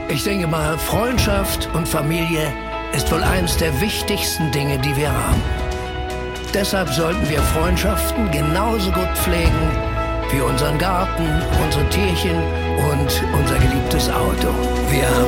Ich denke mal, Freundschaft und Familie ist wohl eines der wichtigsten Dinge, die wir haben. Deshalb sollten wir Freundschaften genauso gut pflegen wie unseren Garten, unsere Tierchen und unser geliebtes Auto. Wir haben